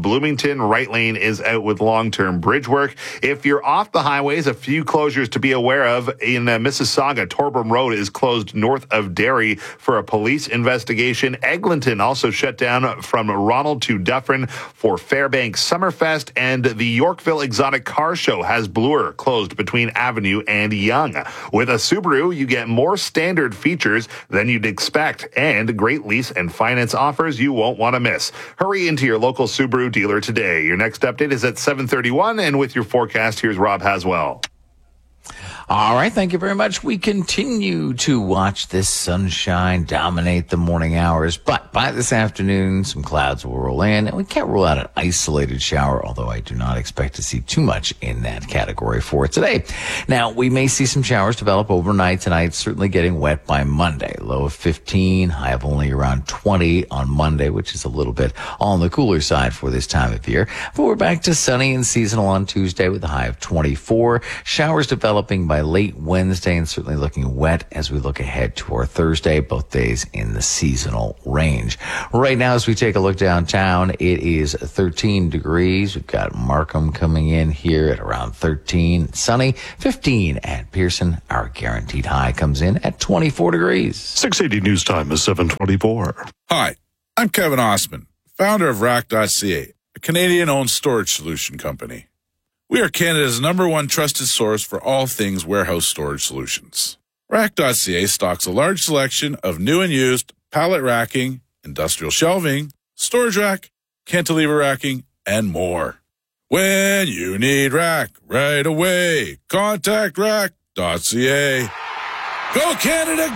Eglinton. Right lane is out with long-term bridge work. If you're off the highways, a few closures to be aware of. In uh, Mississauga, Torbram Road is closed north of Derry for a police investigation. Eglinton also shut down from Ronald to Dufferin for Fairbanks Summerfest. And the Yorkville Exotic Car Show has Bloor closed between Avenue and Young. With a Subaru, you get more standard features than you'd expect and great lease and finance offers you won't want to miss. Hurry into your local Subaru dealer today. Your next update is at seven thirty-one, and with your forecast, here's Rob Haswell. All right, thank you very much. We continue to watch this sunshine dominate the morning hours, but by this afternoon, some clouds will roll in, and we can't rule out an isolated shower, although I do not expect to see too much in that category for today. Now, we may see some showers develop overnight tonight, certainly getting wet by Monday. Low of fifteen, high of only around twenty on Monday, which is a little bit on the cooler side for this time of year. But we're back to sunny and seasonal on Tuesday with a high of twenty-four. Showers developing by late Wednesday and certainly looking wet as we look ahead to our Thursday, both days in the seasonal range. Right now, as we take a look downtown, it is thirteen degrees. We've got Markham coming in here at around thirteen. Sunny, fifteen at Pearson. Our guaranteed high comes in at twenty-four degrees. six eighty News Time is seven twenty-four. Hi, I'm Kevin Osman, founder of Rack dot C A, a Canadian-owned storage solution company. We are Canada's number one trusted source for all things warehouse storage solutions. Rack dot C A stocks a large selection of new and used pallet racking, industrial shelving, storage rack, cantilever racking, and more. When you need rack right away, contact Rack dot C A. Go Canada,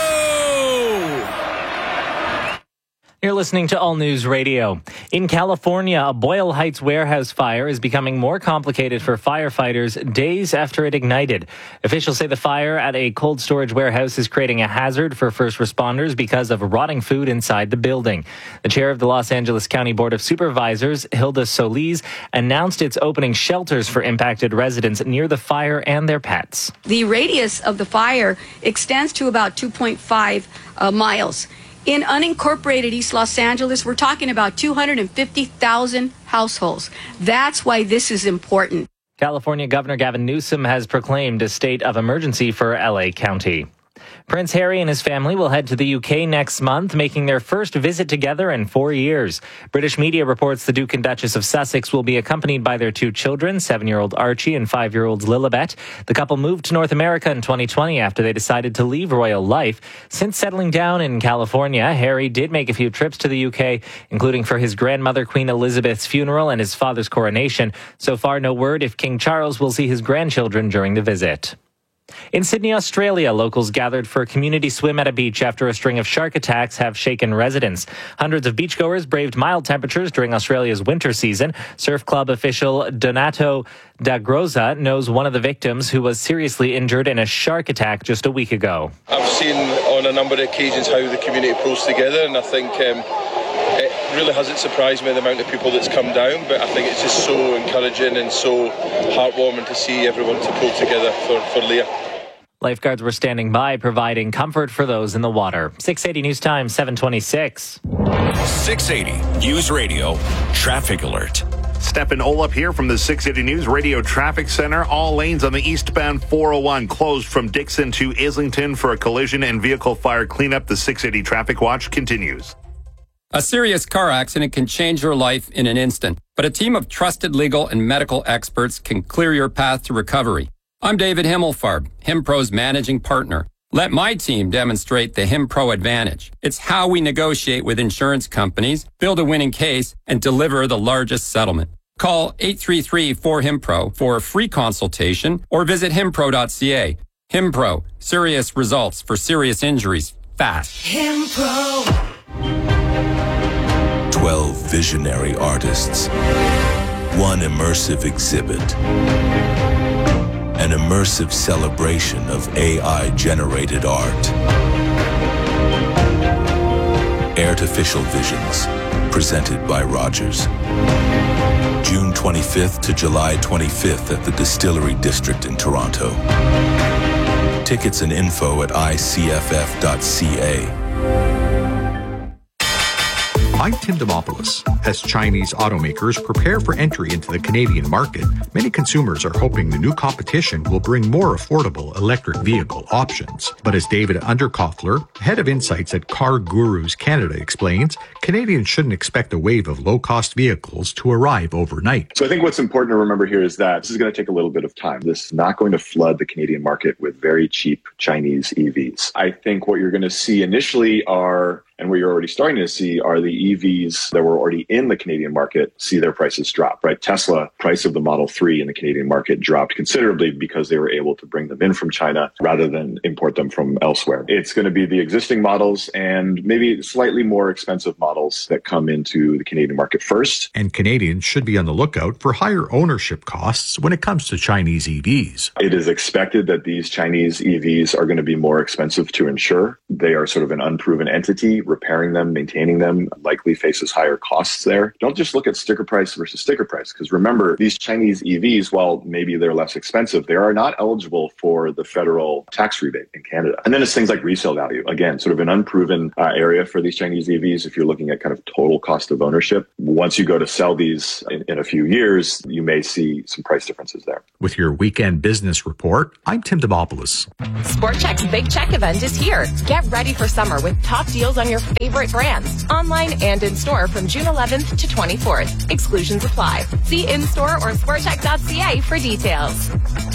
go! You're listening to All News Radio. In California, a Boyle Heights warehouse fire is becoming more complicated for firefighters days after it ignited. Officials say the fire at a cold storage warehouse is creating a hazard for first responders because of rotting food inside the building. The chair of the Los Angeles County Board of Supervisors, Hilda Solis, announced it's opening shelters for impacted residents near the fire and their pets. The radius of the fire extends to about two point five uh, miles. In unincorporated East Los Angeles, we're talking about two hundred fifty thousand households. That's why this is important. California Governor Gavin Newsom has proclaimed a state of emergency for L A County. Prince Harry and his family will head to the U K next month, making their first visit together in four years. British media reports the Duke and Duchess of Sussex will be accompanied by their two children, seven-year-old Archie and five-year-old Lilibet. The couple moved to North America in twenty twenty after they decided to leave royal life. Since settling down in California, Harry did make a few trips to the U K, including for his grandmother Queen Elizabeth's funeral and his father's coronation. So far, no word if King Charles will see his grandchildren during the visit. In Sydney, Australia, locals gathered for a community swim at a beach after a string of shark attacks have shaken residents. Hundreds of beachgoers braved mild temperatures during Australia's winter season. Surf Club official Donato da Groza knows one of the victims who was seriously injured in a shark attack just a week ago. I've seen on a number of occasions how the community pulls together, and I think um, it really hasn't surprised me the amount of people that's come down, but I think it's just so encouraging and so heartwarming to see everyone to pull together for, for Leah. Lifeguards were standing by, providing comfort for those in the water. six eighty News Time, seven twenty-six. six eighty News Radio Traffic Alert. Stefan Olaf here from the six eighty News Radio Traffic Center. All lanes on the eastbound four oh one closed from Dixon to Islington for a collision and vehicle fire cleanup. The six eighty Traffic Watch continues. A serious car accident can change your life in an instant, but a team of trusted legal and medical experts can clear your path to recovery. I'm David Himmelfarb, HimPro's managing partner. Let my team demonstrate the HimPro advantage. It's how we negotiate with insurance companies, build a winning case, and deliver the largest settlement. Call eight three three, four, HimPro for a free consultation or visit himpro dot c a. HimPro, serious results for serious injuries, fast. HimPro. Twelve visionary artists. One immersive exhibit. An immersive celebration of A I-generated art. Artificial Visions, presented by Rogers. June twenty-fifth to July twenty-fifth at the Distillery District in Toronto. Tickets and info at i c f f dot c a. I'm Tim Demopoulos. As Chinese automakers prepare for entry into the Canadian market, many consumers are hoping the new competition will bring more affordable electric vehicle options. But as David Underkoffler, head of insights at Car Gurus Canada, explains, Canadians shouldn't expect a wave of low-cost vehicles to arrive overnight. So I think what's important to remember here is that this is going to take a little bit of time. This is not going to flood the Canadian market with very cheap Chinese E Vs. I think what you're going to see initially are, and what you're already starting to see, are the E Vs that were already in the Canadian market see their prices drop, right? Tesla, price of the Model three in the Canadian market dropped considerably because they were able to bring them in from China rather than import them from elsewhere. It's going to be the existing models and maybe slightly more expensive models that come into the Canadian market first. And Canadians should be on the lookout for higher ownership costs when it comes to Chinese E Vs. It is expected that these Chinese E Vs are going to be more expensive to insure. They are sort of an unproven entity. Repairing them, maintaining them likely faces higher costs there. Don't just look at sticker price versus sticker price, because remember, these Chinese E Vs, while maybe they're less expensive, they are not eligible for the federal tax rebate in Canada. And then it's things like resale value. Again, sort of an unproven uh, area for these Chinese E Vs. If you're looking at kind of total cost of ownership, once you go to sell these in, in a few years, you may see some price differences there. With your weekend business report, I'm Tim Demopoulos. SportCheck's Big Check event is here. Get ready for summer with top deals on your favorite brands, online and in store from June eleventh to twenty-fourth. Exclusions apply. See in-store or sportcheck dot c a for details.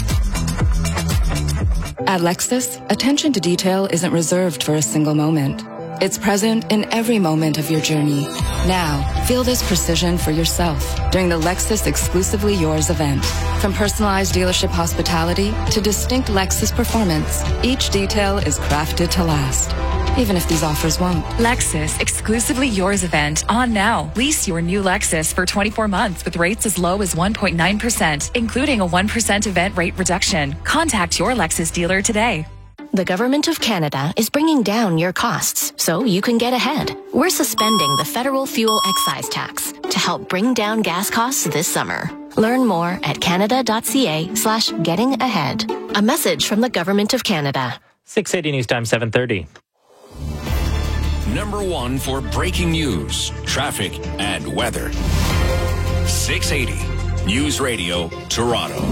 At Lexus, attention to detail isn't reserved for a single moment. It's present in every moment of your journey. Now, feel this precision for yourself during the Lexus Exclusively Yours event. From personalized dealership hospitality to distinct Lexus performance, each detail is crafted to last, even if these offers won't. Lexus Exclusively Yours event on now. Lease your new Lexus for twenty-four months with rates as low as one point nine percent, including a one percent event rate reduction. Contact your Lexus dealer today. The Government of Canada is bringing down your costs so you can get ahead. We're suspending the federal fuel excise tax to help bring down gas costs this summer. Learn more at canada.ca slash getting ahead. A message from the Government of Canada. six eighty News Time, seven thirty. Number one for breaking news, traffic, and weather. six eighty News Radio, Toronto.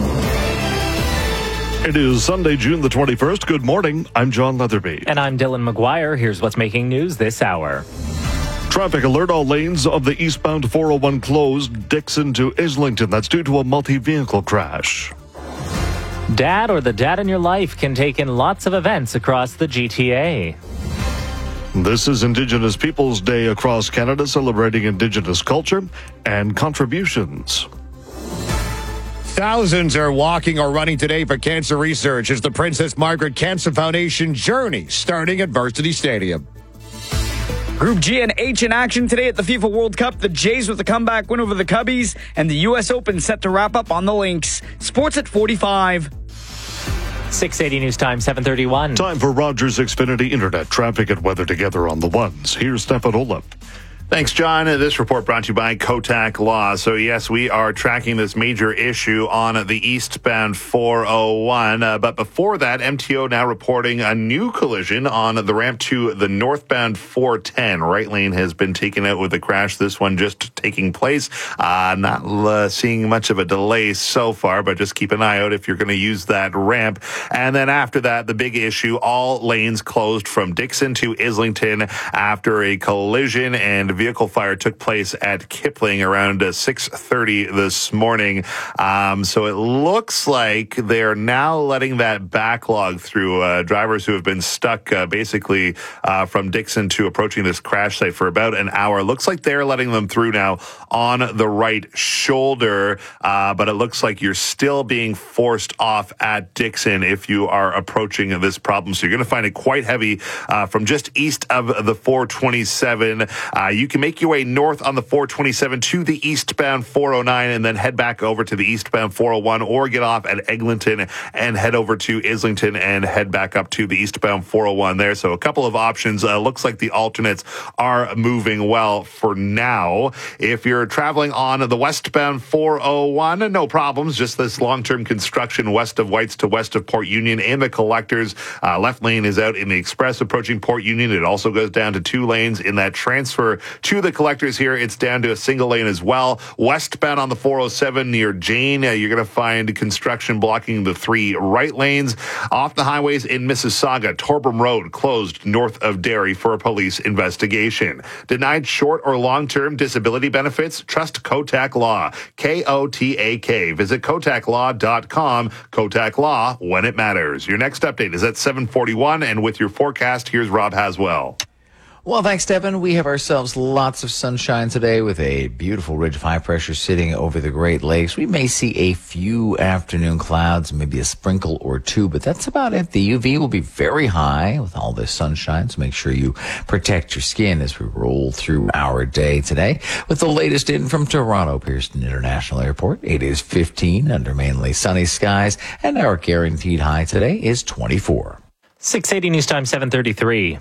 It is Sunday, June the twenty-first. Good morning. I'm John Leatherby. And I'm Dylan McGuire. Here's what's making news this hour. Traffic alert. All lanes of the eastbound four oh one closed Dixon to Islington. That's due to a multi-vehicle crash. Dad or the dad in your life can take in lots of events across the G T A. This is Indigenous Peoples Day across Canada, celebrating Indigenous culture and contributions. Thousands are walking or running today for cancer research as the Princess Margaret Cancer Foundation journey starting at Varsity Stadium. Group G and H in action today at the FIFA World Cup. The Jays with a comeback win over the Cubbies, and the U S Open set to wrap up on the links. Sports at forty-five. six eighty News Time, seven thirty-one. Time for Rogers Xfinity Internet traffic and weather together on the ones. Here's Stefan Olaf. Thanks, John. This report brought to you by Kotak Law. So, yes, we are tracking this major issue on the eastbound four oh one. Uh, but before that, M T O now reporting a new collision on the ramp to the northbound four ten. Right lane has been taken out with a crash. This one just taking place. Uh, not uh, seeing much of a delay so far, but just keep an eye out if you're going to use that ramp. And then after that, the big issue, all lanes closed from Dixon to Islington after a collision and vehicle fire took place at Kipling around uh, six thirty this morning. Um, so it looks like they're now letting that backlog through. Uh, drivers who have been stuck uh, basically uh, from Dixon to approaching this crash site for about an hour. Looks like they're letting them through now on the right shoulder, uh, but it looks like you're still being forced off at Dixon if you are approaching this problem. So you're going to find it quite heavy uh, from just east of the four twenty-seven. Uh, you can make your way north on the four twenty-seven to the eastbound four oh nine and then head back over to the eastbound four oh one, or get off at Eglinton and head over to Islington and head back up to the eastbound four oh one there. So a couple of options. Uh, looks like the alternates are moving well for now. If you're traveling on the westbound four oh one, no problems. Just this long-term construction west of Whites to west of Port Union and the Collectors. Uh, left lane is out in the express approaching Port Union. It also goes down to two lanes in that transfer To the collectors here, it's down to a single lane as well. Westbound on the four oh seven near Jane, uh, you're going to find construction blocking the three right lanes. Off the highways in Mississauga, Torbram Road closed north of Derry for a police investigation. Denied short or long-term disability benefits? Trust Kotak Law. K O T A K. Visit kotak law dot com. Kotak Law, when it matters. Your next update is at seven forty-one, and with your forecast, here's Rob Haswell. Well, thanks, Devin. We have ourselves lots of sunshine today with a beautiful ridge of high pressure sitting over the Great Lakes. We may see a few afternoon clouds, maybe a sprinkle or two, but that's about it. The U V will be very high with all this sunshine, so make sure you protect your skin as we roll through our day today. With the latest in from Toronto Pearson International Airport, it is fifteen under mainly sunny skies, and our guaranteed high today is twenty-four. six eighty News Time, seven thirty-three.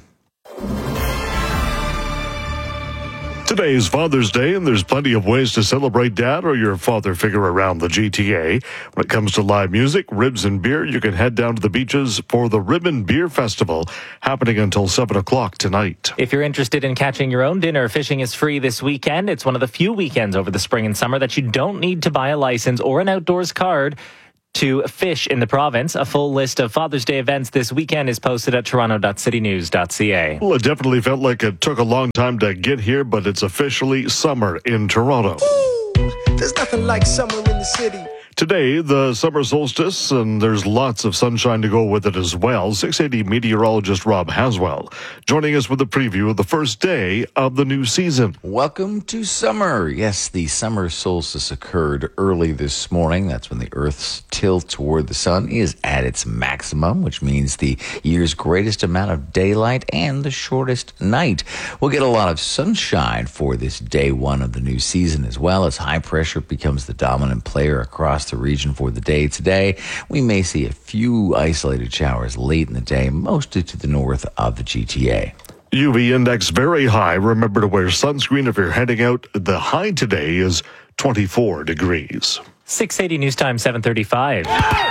Today is Father's Day, and there's plenty of ways to celebrate Dad or your father figure around the G T A. When it comes to live music, ribs, and beer, you can head down to the beaches for the Ribbon Beer Festival, happening until seven o'clock tonight. If you're interested in catching your own dinner, fishing is free this weekend. It's one of the few weekends over the spring and summer that you don't need to buy a license or an outdoors card to fish in the province. A full list of Father's Day events this weekend is posted at toronto dot city news dot c a. Well, it definitely felt like it took a long time to get here, but it's officially summer in Toronto. Ooh, there's nothing like summer in the city. Today, the summer solstice, and there's lots of sunshine to go with it as well. six eighty meteorologist Rob Haswell joining us with a preview of the first day of the new season. Welcome to summer. Yes, the summer solstice occurred early this morning. That's when the Earth's tilt toward the sun is at its maximum, which means the year's greatest amount of daylight and the shortest night. We'll get a lot of sunshine for this day one of the new season as well, as high pressure becomes the dominant player across the region for the day today. We may see a few isolated showers late in the day, mostly to the north of the G T A. U V index very high. Remember to wear sunscreen if you're heading out. The high today is twenty-four degrees. six eighty News Time, seven thirty-five.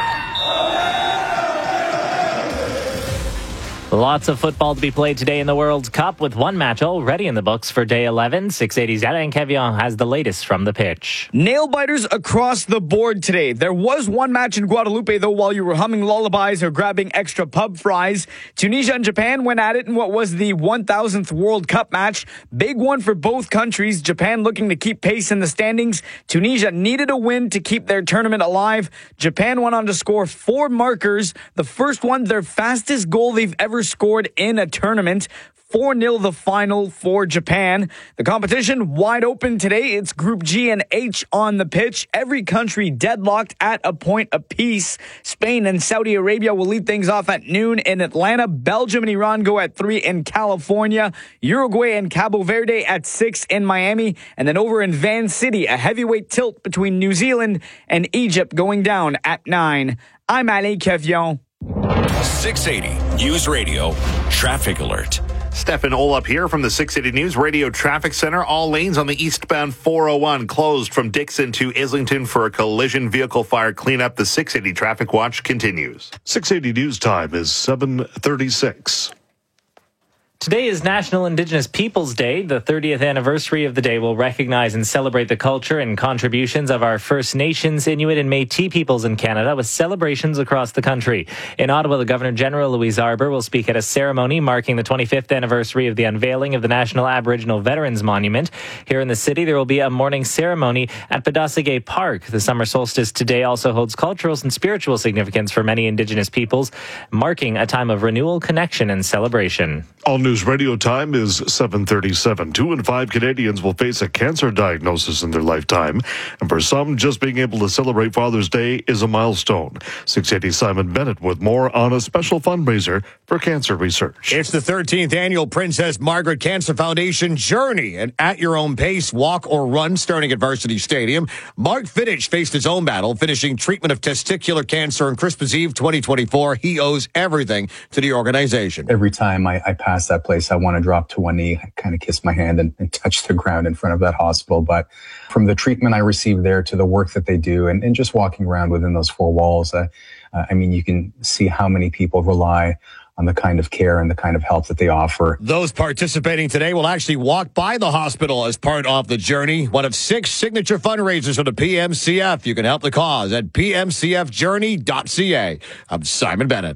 Lots of football to be played today in the World Cup, with one match already in the books for day eleven. six eighty's Alain Kevion has the latest from the pitch. Nail biters across the board today. There was one match in Guadalupe, though, while you were humming lullabies or grabbing extra pub fries. Tunisia and Japan went at it in what was the one thousandth World Cup match. Big one for both countries. Japan looking to keep pace in the standings. Tunisia needed a win to keep their tournament alive. Japan went on to score four markers. The first one, their fastest goal they've ever scored in a tournament. four nil the final for Japan. The competition wide open today. It's Group G and H on the pitch. Every country deadlocked at a point apiece. Spain and Saudi Arabia will lead things off at noon in Atlanta. Belgium and Iran go at three in California. Uruguay and Cabo Verde at six in Miami. And then over in Van City, a heavyweight tilt between New Zealand and Egypt going down at nine. I'm Alain Kevion. six eighty News Radio Traffic Alert. Stefan Olap here from the six eighty News Radio Traffic Center. All lanes on the eastbound four oh one closed from Dixon to Islington for a collision vehicle fire cleanup. The six eighty Traffic Watch continues. six eighty News Time is seven thirty-six. Today is National Indigenous Peoples Day. The thirtieth anniversary of the day will recognize and celebrate the culture and contributions of our First Nations, Inuit, and Métis peoples in Canada, with celebrations across the country. In Ottawa, the Governor-General, Louise Arbour, will speak at a ceremony marking the twenty-fifth anniversary of the unveiling of the National Aboriginal Veterans Monument. Here in the city, there will be a morning ceremony at Padassegay Park. The summer solstice today also holds cultural and spiritual significance for many Indigenous peoples, marking a time of renewal, connection, and celebration. All News Radio time is seven thirty-seven. Two in five Canadians will face a cancer diagnosis in their lifetime. And for some, just being able to celebrate Father's Day is a milestone. six eighty Simon Bennett with more on a special fundraiser for cancer research. It's the thirteenth annual Princess Margaret Cancer Foundation Journey. An at-your-own pace, walk or run starting at Varsity Stadium. Mark Fittich faced his own battle, finishing treatment of testicular cancer on Christmas Eve twenty twenty-four. He owes everything to the organization. Every time I, I pass that place, I want to drop to one knee, kind of kiss my hand and, and touch the ground in front of that hospital. But from the treatment I received there to the work that they do and, and just walking around within those four walls, uh, uh, I mean, you can see how many people rely on the kind of care and the kind of help that they offer. Those participating today will actually walk by the hospital as part of the journey. One of six signature fundraisers for the P M C F. You can help the cause at p m c f journey dot c a. I'm Simon Bennett.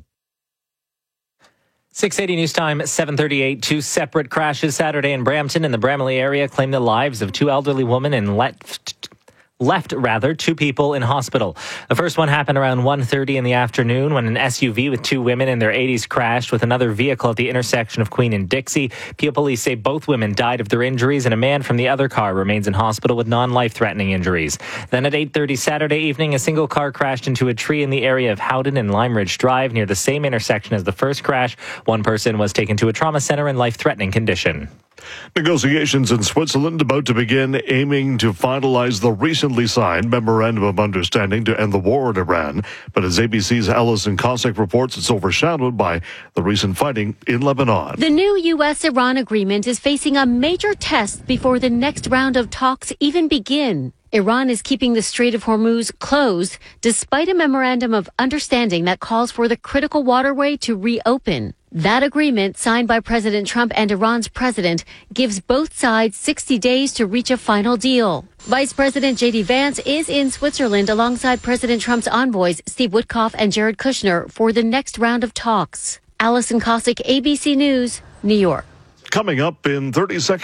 six eighty News Time, seven thirty-eight. Two separate crashes Saturday in Brampton and the Bramalea area claimed the lives of two elderly women and left... Left, rather, two people in hospital. The first one happened around one thirty in the afternoon when an S U V with two women in their eighties crashed with another vehicle at the intersection of Queen and Dixie. Peel police say both women died of their injuries and a man from the other car remains in hospital with non-life-threatening injuries. Then at eight thirty Saturday evening, a single car crashed into a tree in the area of Howden and Lime Ridge Drive near the same intersection as the first crash. One person was taken to a trauma center in life-threatening condition. Negotiations in Switzerland about to begin, aiming to finalize the recently signed Memorandum of Understanding to end the war in Iran. But as A B C's Alison Cossack reports, it's overshadowed by the recent fighting in Lebanon. The new U S Iran agreement is facing a major test before the next round of talks even begin. Iran is keeping the Strait of Hormuz closed despite a memorandum of understanding that calls for the critical waterway to reopen. That agreement, signed by President Trump and Iran's president, gives both sides sixty days to reach a final deal. Vice President J D Vance is in Switzerland alongside President Trump's envoys Steve Witkoff and Jared Kushner for the next round of talks. Alison Cossack, A B C News, New York. Coming up in thirty seconds.